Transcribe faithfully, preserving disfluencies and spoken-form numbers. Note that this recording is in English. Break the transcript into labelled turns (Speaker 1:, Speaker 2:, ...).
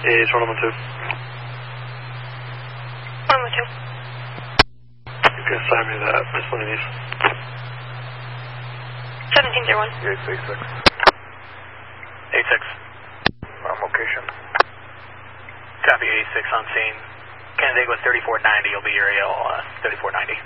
Speaker 1: Is one one two.
Speaker 2: one one two.
Speaker 1: You can assign me that miscellaneous.
Speaker 2: seventeen zero one.
Speaker 1: eight six six.
Speaker 3: eight six.
Speaker 1: On location.
Speaker 3: Copy eighty-six on scene. Canandaigua thirty-four ninety will be your A L, uh, thirty-four ninety.